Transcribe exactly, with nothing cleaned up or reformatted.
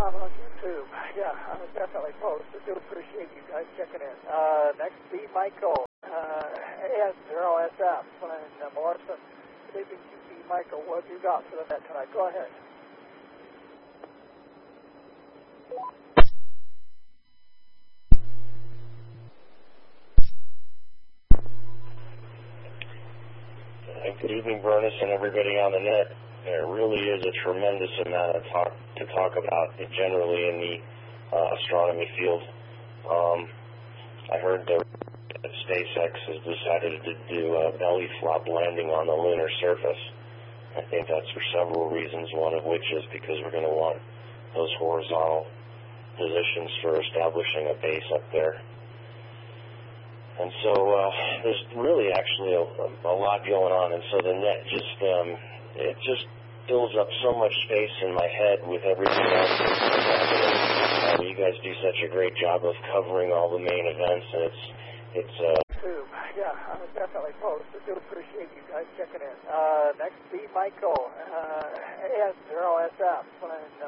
I'm on YouTube. Yeah, I would definitely post. I do appreciate you guys checking in. Uh, next, B. Michael, uh, A S zero S F, and uh, Melissa, sleeping to B. Michael. What have you got for the net tonight? Go ahead. Good evening, Burness, and everybody on the net. There really is a tremendous amount of talk to talk about generally in the uh, astronomy field. Um, I heard that SpaceX has decided to do a belly flop landing on the lunar surface. I think that's for several reasons, one of which is because we're going to want those horizontal positions for establishing a base up there. And so uh, there's really actually a, a lot going on, and so the net just, um, it just fills up so much space in my head with everything else that's happening. Um, you guys do such a great job of covering all the main events, and it's, it's, uh... YouTube. Yeah, I would definitely post. I do appreciate you guys checking in. Uh, next, B. Michael, uh, A S zero S F, and uh,